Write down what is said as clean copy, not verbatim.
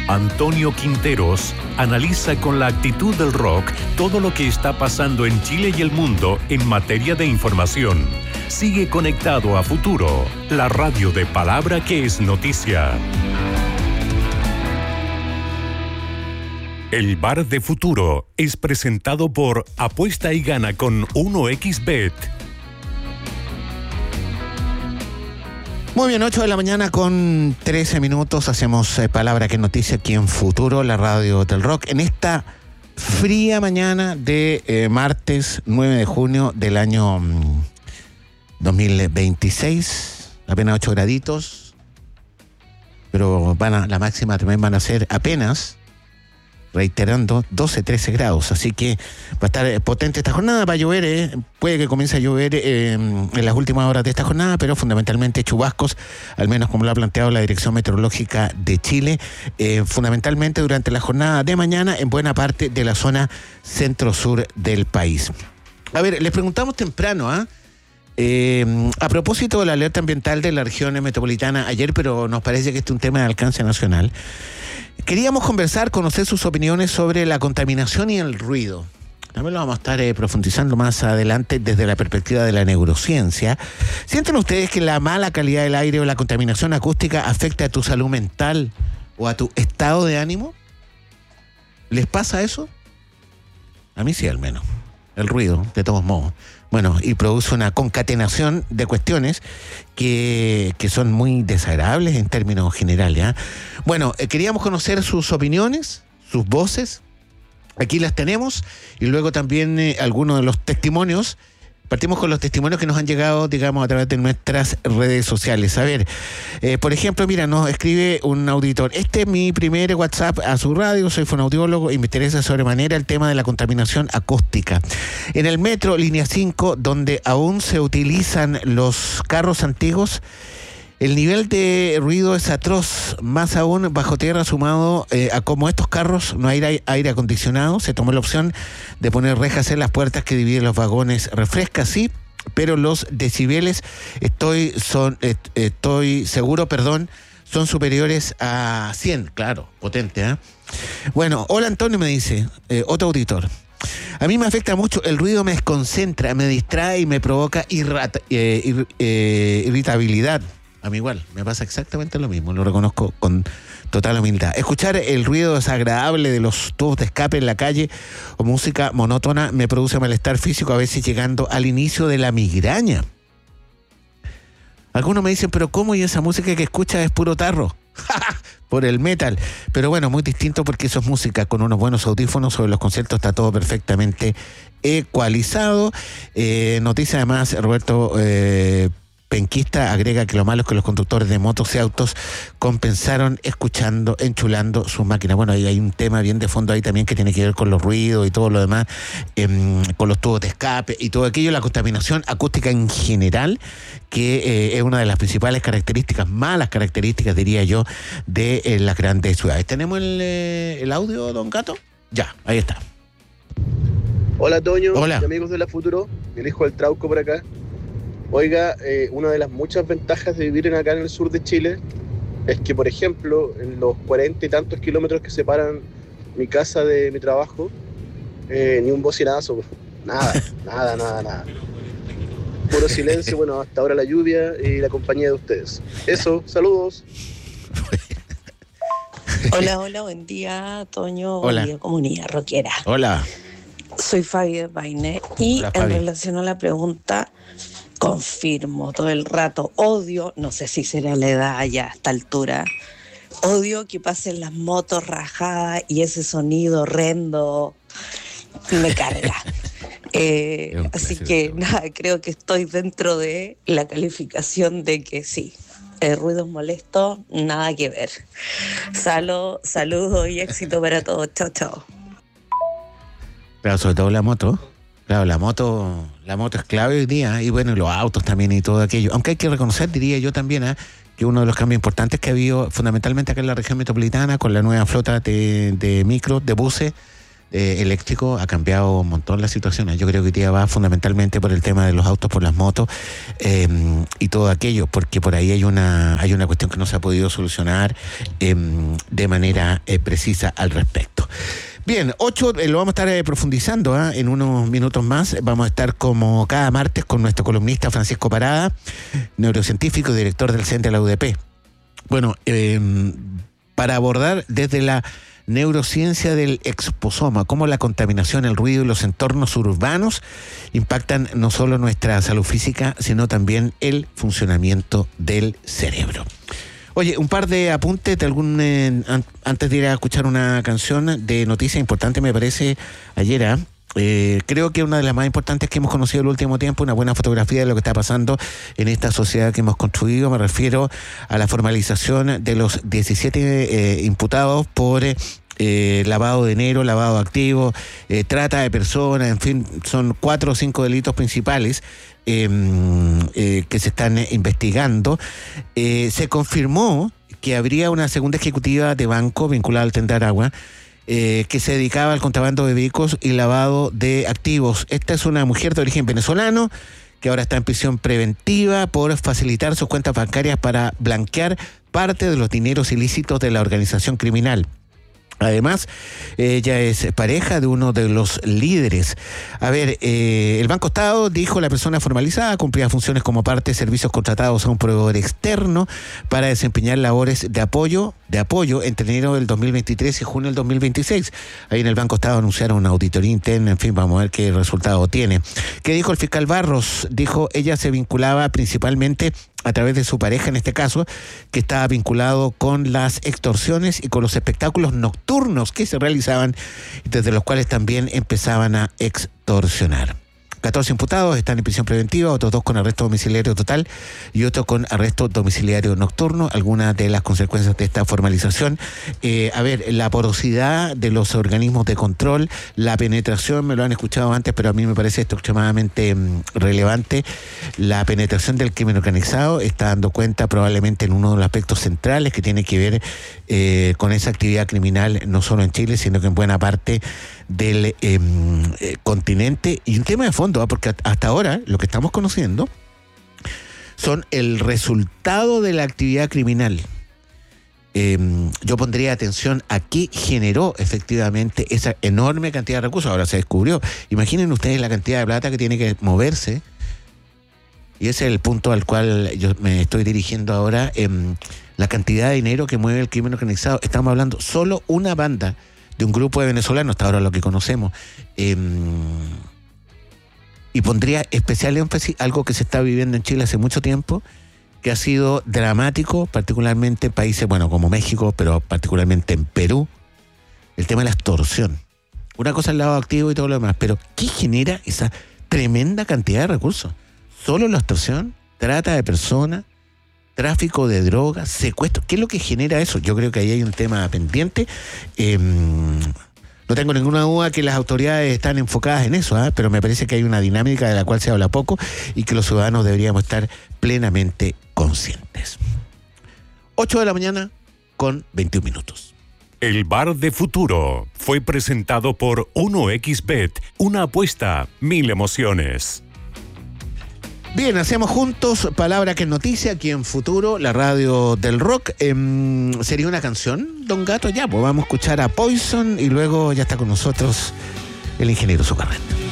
Antonio Quinteros analiza con la actitud del rock todo lo que está pasando en Chile y el mundo en materia de información. Sigue conectado a Futuro, la radio de palabra que es noticia. El Bar de Futuro es presentado por Apuesta y Gana con 1xBet. Muy bien, 8 de la mañana con 13 minutos. Hacemos palabra que es noticia aquí en Futuro, la radio del rock. En esta fría mañana de martes 9 de junio del año 2026. Apenas 8 graditos. Pero la máxima también van a ser apenas, reiterando, 12-13 grados. Así que va a estar potente esta jornada. Va a llover, puede que comience a llover en las últimas horas de esta jornada, pero fundamentalmente chubascos, al menos como lo ha planteado la Dirección Meteorológica de Chile, fundamentalmente durante la jornada de mañana en buena parte de la zona centro-sur del país. A ver, les preguntamos temprano, a propósito de la alerta ambiental de la región metropolitana ayer, pero nos parece que este es un tema de alcance nacional. Queríamos conversar, conocer sus opiniones sobre la contaminación y el ruido. También lo vamos a estar profundizando más adelante desde la perspectiva de la neurociencia. ¿Sienten ustedes que la mala calidad del aire o la contaminación acústica afecta a tu salud mental o a tu estado de ánimo? ¿Les pasa eso? A mí sí, al menos. El ruido, de todos modos. Bueno, y produce una concatenación de cuestiones que son muy desagradables en términos generales. Bueno, queríamos conocer sus opiniones, sus voces. Aquí las tenemos. Y luego también algunos de los testimonios. Partimos con los testimonios que nos han llegado, digamos, a través de nuestras redes sociales. A ver, por ejemplo, mira, nos escribe un auditor. Este es mi primer WhatsApp a su radio, soy fonoaudiólogo y me interesa sobremanera el tema de la contaminación acústica. En el metro, línea 5, donde aún se utilizan los carros antiguos, el nivel de ruido es atroz, más aún bajo tierra, sumado a como estos carros no hay aire acondicionado. Se tomó la opción de poner rejas en las puertas que dividen los vagones. Refresca, sí, pero los decibeles, estoy seguro, son superiores a 100, claro, potente, Bueno, hola Antonio, me dice, otro auditor. A mí me afecta mucho, el ruido me desconcentra, me distrae y me provoca irritabilidad. A mí igual, me pasa exactamente lo mismo, lo reconozco con total humildad. Escuchar el ruido desagradable de los tubos de escape en la calle o música monótona me produce malestar físico, a veces llegando al inicio de la migraña. Algunos me dicen, pero ¿cómo? Y esa música que escuchas es puro tarro. Por el metal. Pero bueno, muy distinto porque eso es música con unos buenos audífonos. Sobre los conciertos está todo perfectamente ecualizado. Noticia además, Roberto Penquista agrega que lo malo es que los conductores de motos y autos compensaron enchulando sus máquinas. Bueno, ahí hay un tema bien de fondo ahí también que tiene que ver con los ruidos y todo lo demás, con los tubos de escape y todo aquello, la contaminación acústica en general, que es una de las principales malas características, diría yo, de las grandes ciudades. ¿Tenemos el audio, don Gato? Ya, ahí está. Hola, Toño. Hola. Y amigos de la Futuro, elijo el Trauco por acá. Oiga, una de las muchas ventajas de vivir acá en el sur de Chile es que, por ejemplo, en los 40 y tantos kilómetros que separan mi casa de mi trabajo, ni un bocinazo, nada. Puro silencio, bueno, hasta ahora la lluvia y la compañía de ustedes. Eso, saludos. Hola, buen día, Toño. Hola. Buen día, comunidad rockera. Hola. Soy Fabi de Paine y Hola, en Fabi. relación a la pregunta, confirmo todo el rato, odio, no sé si será la edad ya a esta altura, odio que pasen las motos rajadas y ese sonido horrendo me carga. Así que nada, creo que estoy dentro de la calificación de que sí, ruidos molestos, nada que ver. Saludos y éxito para todos. Chao. Claro, sobre todo la moto. Claro, la moto es clave hoy día, y bueno, los autos también y todo aquello. Aunque hay que reconocer, diría yo también, que uno de los cambios importantes que ha habido fundamentalmente acá en la región metropolitana con la nueva flota de micros, de buses, eléctrico ha cambiado un montón la situación. Yo creo que hoy día va fundamentalmente por el tema de los autos, por las motos y todo aquello, porque por ahí hay una cuestión que no se ha podido solucionar de manera precisa al respecto. Bien, 8, lo vamos a estar profundizando en unos minutos más. Vamos a estar como cada martes con nuestro columnista Francisco Parada, neurocientífico y director del CEN de la UDP. Bueno, para abordar desde la neurociencia del exposoma, cómo la contaminación, el ruido y los entornos urbanos impactan no solo nuestra salud física, sino también el funcionamiento del cerebro. Oye, un par de apuntes de antes de ir a escuchar una canción de noticia importante, me parece, ayer. Creo que una de las más importantes que hemos conocido en el último tiempo, una buena fotografía de lo que está pasando en esta sociedad que hemos construido. Me refiero a la formalización de los 17 imputados por lavado de dinero, lavado de activos, trata de personas, en fin, son 4 o 5 delitos principales que se están investigando. Se confirmó que habría una segunda ejecutiva de banco vinculada al Tren de Aragua que se dedicaba al contrabando de vehículos y lavado de activos. Esta es una mujer de origen venezolano que ahora está en prisión preventiva por facilitar sus cuentas bancarias para blanquear parte de los dineros ilícitos de la organización criminal. Además, ella es pareja de uno de los líderes. A ver, el Banco Estado, dijo la persona formalizada, cumplía funciones como parte de servicios contratados a un proveedor externo para desempeñar labores de apoyo entre enero del 2023 y junio del 2026. Ahí en el Banco Estado anunciaron una auditoría interna, en fin, vamos a ver qué resultado tiene. ¿Qué dijo el fiscal Barros? Dijo, ella se vinculaba principalmente a través de su pareja, en este caso, que estaba vinculado con las extorsiones y con los espectáculos nocturnos que se realizaban, desde los cuales también empezaban a extorsionar. 14 imputados están en prisión preventiva, otros 2 con arresto domiciliario total y otro con arresto domiciliario nocturno. Algunas de las consecuencias de esta formalización, la porosidad de los organismos de control, la penetración, me lo han escuchado antes, pero a mí me parece esto extremadamente relevante. La penetración del crimen organizado está dando cuenta probablemente en uno de los aspectos centrales que tiene que ver con esa actividad criminal, no solo en Chile, sino que en buena parte del continente. Y un tema de fondo, porque hasta ahora lo que estamos conociendo son el resultado de la actividad criminal. Yo pondría atención a qué generó efectivamente esa enorme cantidad de recursos. Ahora se descubrió. Imaginen ustedes la cantidad de plata que tiene que moverse, y ese es el punto al cual yo me estoy dirigiendo ahora. La cantidad de dinero que mueve el crimen organizado. Estamos hablando solo una banda de un grupo de venezolanos, hasta ahora lo que conocemos, y pondría especial énfasis algo que se está viviendo en Chile hace mucho tiempo, que ha sido dramático, particularmente en países, como México, pero particularmente en Perú, el tema de la extorsión. Una cosa es el lavado activo y todo lo demás, pero ¿qué genera esa tremenda cantidad de recursos? Solo la extorsión, trata de personas, tráfico de drogas, secuestro. ¿Qué es lo que genera eso? Yo creo que ahí hay un tema pendiente. No tengo ninguna duda que las autoridades están enfocadas en eso, pero me parece que hay una dinámica de la cual se habla poco y que los ciudadanos deberíamos estar plenamente conscientes. 8 de la mañana con 21 minutos. El Bar de Futuro fue presentado por 1xBet, una apuesta, 1000 emociones. Bien, hacemos juntos Palabra que es Noticia aquí en Futuro, la radio del rock. ¿Sería una canción, Don Gato? Ya, pues vamos a escuchar a Poison y luego ya está con nosotros el ingeniero Socarreta.